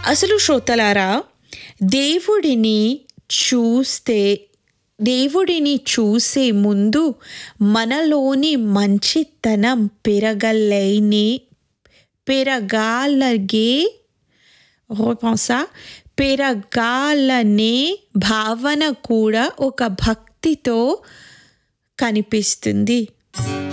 అసలు శ్రోతలారా, దేవుడిని చూస్తే దేవుడిని చూసే ముందు మనలోని మంచితనం పెరగాలగే పెరగాలనే భావన కూడా ఒక భక్తితో కనిపిస్తుంది.